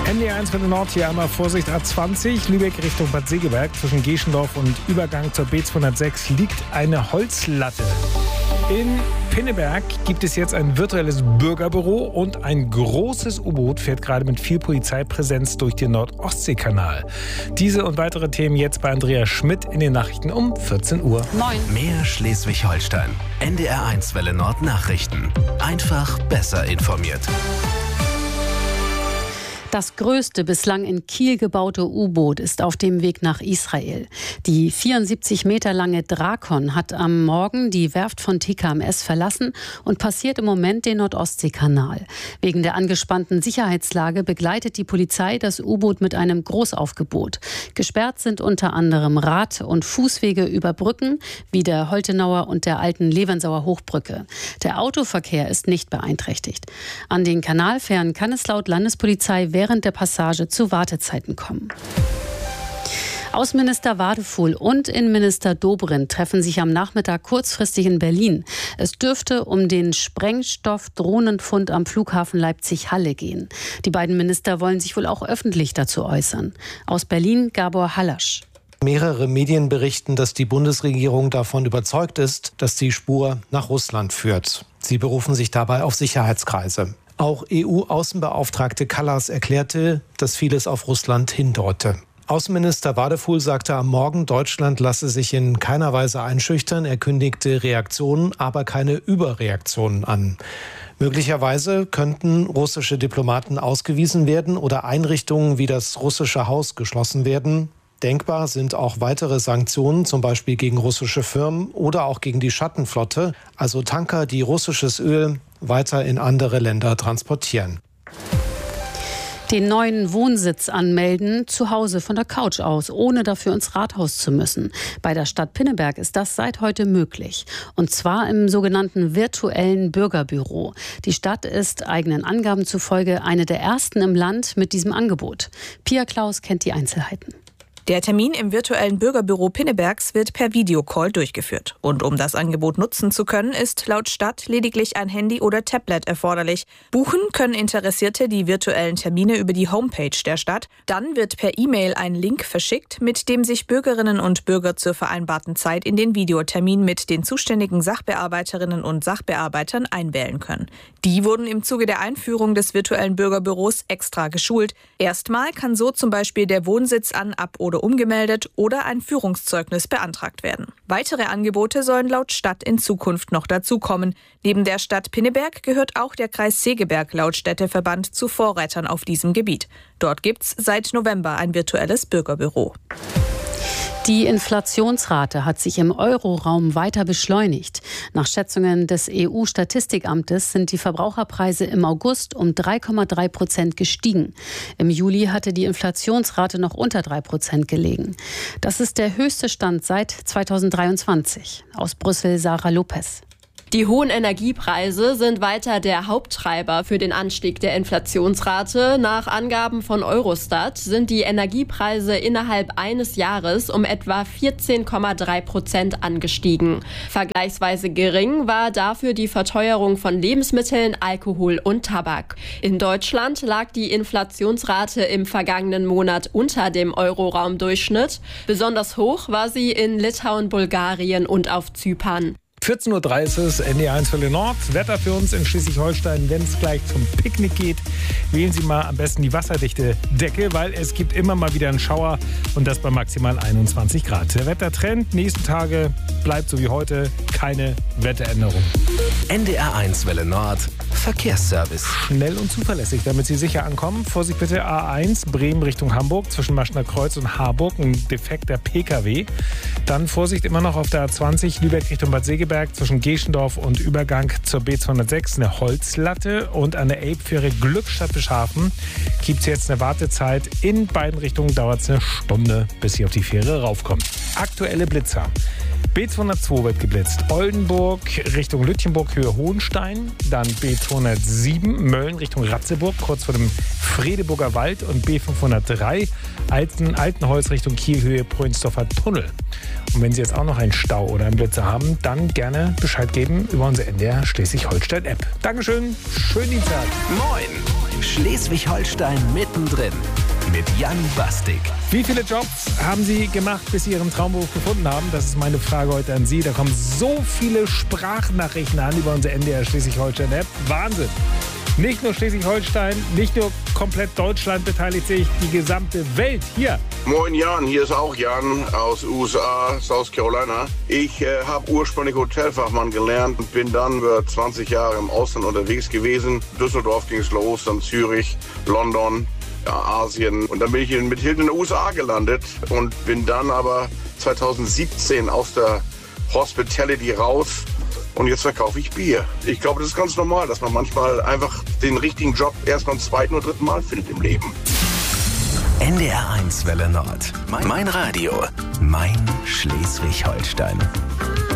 NDR1 für den Nord hier einmal Vorsicht A20, Lübeck Richtung Bad Segeberg. Zwischen Geschendorf und Übergang zur B206 liegt eine Holzlatte. In Pinneberg gibt es jetzt ein virtuelles Bürgerbüro und ein großes U-Boot fährt gerade mit viel Polizeipräsenz durch den Nord-Ostsee-Kanal. Diese und weitere Themen jetzt bei Andreas Schmidt in den Nachrichten um 14 Uhr. 9. Mehr Schleswig-Holstein. NDR1 Welle Nord Nachrichten. Einfach besser informiert. Das größte bislang in Kiel gebaute U-Boot ist auf dem Weg nach Israel. Die 74 Meter lange Drakon hat am Morgen die Werft von TKMS verlassen und passiert im Moment den Nord-Ostsee-Kanal. Wegen der angespannten Sicherheitslage begleitet die Polizei das U-Boot mit einem Großaufgebot. Gesperrt sind unter anderem Rad- und Fußwege über Brücken wie der Holtenauer und der alten Levensauer Hochbrücke. Der Autoverkehr ist nicht beeinträchtigt. An den Kanalfähren kann es laut Landespolizei während der Passage zu Wartezeiten kommen. Außenminister Wadefuhl und Innenminister Dobrindt treffen sich am Nachmittag kurzfristig in Berlin. Es dürfte um den Sprengstoff-Drohnenfund am Flughafen Leipzig-Halle gehen. Die beiden Minister wollen sich wohl auch öffentlich dazu äußern. Aus Berlin Gabor Hallasch. Mehrere Medien berichten, dass die Bundesregierung davon überzeugt ist, dass die Spur nach Russland führt. Sie berufen sich dabei auf Sicherheitskreise. Auch EU-Außenbeauftragte Kallas erklärte, dass vieles auf Russland hindeute. Außenminister Wadefuhl sagte am Morgen, Deutschland lasse sich in keiner Weise einschüchtern. Er kündigte Reaktionen, aber keine Überreaktionen an. Möglicherweise könnten russische Diplomaten ausgewiesen werden oder Einrichtungen wie das russische Haus geschlossen werden. Denkbar sind auch weitere Sanktionen, zum Beispiel gegen russische Firmen oder auch gegen die Schattenflotte, also Tanker, die russisches Öl weiter in andere Länder transportieren. Den neuen Wohnsitz anmelden, zu Hause von der Couch aus, ohne dafür ins Rathaus zu müssen. Bei der Stadt Pinneberg ist das seit heute möglich. Und zwar im sogenannten virtuellen Bürgerbüro. Die Stadt ist eigenen Angaben zufolge eine der ersten im Land mit diesem Angebot. Pia Klaus kennt die Einzelheiten. Der Termin im virtuellen Bürgerbüro Pinnebergs wird per Videocall durchgeführt. Und um das Angebot nutzen zu können, ist laut Stadt lediglich ein Handy oder Tablet erforderlich. Buchen können Interessierte die virtuellen Termine über die Homepage der Stadt. Dann wird per E-Mail ein Link verschickt, mit dem sich Bürgerinnen und Bürger zur vereinbarten Zeit in den Videotermin mit den zuständigen Sachbearbeiterinnen und Sachbearbeitern einwählen können. Die wurden im Zuge der Einführung des virtuellen Bürgerbüros extra geschult. Erstmal kann so zum Beispiel der Wohnsitz ab- oder umgemeldet oder ein Führungszeugnis beantragt werden. Weitere Angebote sollen laut Stadt in Zukunft noch dazukommen. Neben der Stadt Pinneberg gehört auch der Kreis Segeberg laut Städteverband zu Vorreitern auf diesem Gebiet. Dort gibt's seit November ein virtuelles Bürgerbüro. Die Inflationsrate hat sich im Euroraum weiter beschleunigt. Nach Schätzungen des EU-Statistikamtes sind die Verbraucherpreise im August um 3,3% gestiegen. Im Juli hatte die Inflationsrate noch unter 3% gelegen. Das ist der höchste Stand seit 2023. Aus Brüssel Sarah Lopez. Die hohen Energiepreise sind weiter der Haupttreiber für den Anstieg der Inflationsrate. Nach Angaben von Eurostat sind die Energiepreise innerhalb eines Jahres um etwa 14,3% angestiegen. Vergleichsweise gering war dafür die Verteuerung von Lebensmitteln, Alkohol und Tabak. In Deutschland lag die Inflationsrate im vergangenen Monat unter dem Euroraumdurchschnitt. Besonders hoch war sie in Litauen, Bulgarien und auf Zypern. 14.30 Uhr, NDR1 für den Nord. Wetter für uns in Schleswig-Holstein, wenn es gleich zum Picknick geht. Wählen Sie mal am besten die wasserdichte Decke, weil es gibt immer mal wieder einen Schauer und das bei maximal 21 Grad. Der Wettertrend nächsten Tage bleibt so wie heute, keine Wetteränderung. NDR1 Welle Nord, Verkehrsservice. Schnell und zuverlässig, damit Sie sicher ankommen. Vorsicht bitte, A1 Bremen Richtung Hamburg zwischen Maschner Kreuz und Harburg, ein defekter PKW. Dann Vorsicht immer noch auf der A20 Lübeck Richtung Bad Segeberg zwischen Geschendorf und Übergang zur B206 eine Holzlatte und an der Elbfähre Glückstadt-Bischhafen gibt es jetzt eine Wartezeit. In beiden Richtungen dauert es eine Stunde, bis Sie auf die Fähre raufkommen. Aktuelle Blitzer. B202 wird geblitzt. Oldenburg Richtung Lütjenburg, Höhe Hohenstein. Dann B207 Mölln Richtung Ratzeburg, kurz vor dem Fredeburger Wald. Und B503 Altenholz Richtung Kiel, Höhe Prönsdorfer Tunnel. Und wenn Sie jetzt auch noch einen Stau oder einen Blitzer haben, dann gerne Bescheid geben über unsere NDR Schleswig-Holstein-App. Dankeschön, schönen Dienstag. Moin! Schleswig-Holstein mittendrin mit Jan Bastik. Wie viele Jobs haben Sie gemacht, bis Sie Ihren Traumberuf gefunden haben? Das ist meine Frage heute an Sie. Da kommen so viele Sprachnachrichten an über unsere NDR Schleswig-Holstein-App. Wahnsinn! Nicht nur Schleswig-Holstein, nicht nur komplett Deutschland beteiligt sich, die gesamte Welt hier. Moin Jan, hier ist auch Jan aus USA, South Carolina. Ich habe ursprünglich Hotelfachmann gelernt und bin dann über 20 Jahre im Ausland unterwegs gewesen. Düsseldorf ging es los, dann Zürich, London, Asien. Und dann bin ich mit Hilton in den USA gelandet und bin dann aber 2017 aus der Hospitality raus. Und jetzt verkaufe ich Bier. Ich glaube, das ist ganz normal, dass man manchmal einfach den richtigen Job erst beim zweiten oder dritten Mal findet im Leben. NDR 1 Welle Nord. Mein Radio. Mein Schleswig-Holstein.